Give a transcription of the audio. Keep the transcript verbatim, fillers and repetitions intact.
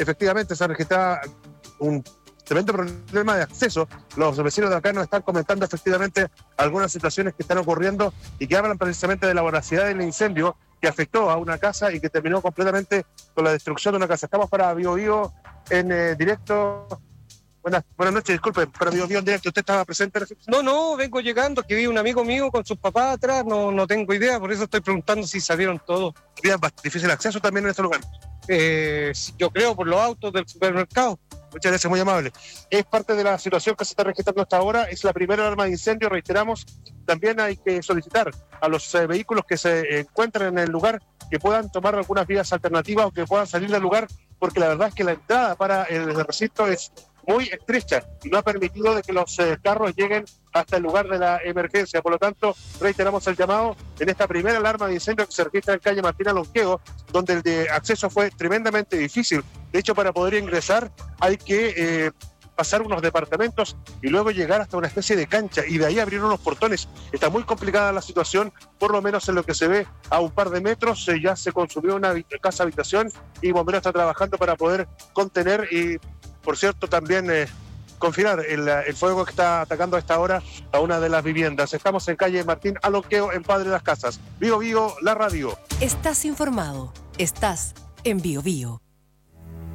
efectivamente se registraba un tremendo problema de acceso. Los vecinos de acá nos están comentando efectivamente algunas situaciones que están ocurriendo y que hablan precisamente de la voracidad del incendio que afectó a una casa y que terminó completamente con la destrucción de una casa. Estamos para Bio Bio en eh, directo. Buenas, buenas noches, disculpe, para Bio Bio en directo. ¿Usted estaba presente? No, no, vengo llegando, que vi un amigo mío con sus papás atrás, no, no tengo idea, por eso estoy preguntando si salieron todos. Había difícil acceso también en este lugar. Eh, yo creo por los autos del supermercado. Muchas gracias, muy amable. Es parte de la situación que se está registrando hasta ahora, es la primera alarma de incendio, reiteramos. También hay que solicitar a los eh, vehículos que se encuentran en el lugar que puedan tomar algunas vías alternativas o que puedan salir del lugar, porque la verdad es que la entrada para el recinto es muy estrecha y no ha permitido de que los eh, carros lleguen hasta el lugar de la emergencia. Por lo tanto, reiteramos el llamado en esta primera alarma de incendio que se registra en calle Martín Alonqueo, donde el de acceso fue tremendamente difícil. De hecho, para poder ingresar hay que eh, pasar unos departamentos y luego llegar hasta una especie de cancha y de ahí abrir unos portones. Está muy complicada la situación, por lo menos en lo que se ve a un par de metros. Eh, ya se consumió una casa habitación y Bomberos está trabajando para poder contener y, por cierto, también eh, confinar el, el fuego que está atacando a esta hora a una de las viviendas. Estamos en calle Martín Alonqueo, en Padre Las Casas. Bio Bio, la radio. Estás informado. Estás en Bio Bio.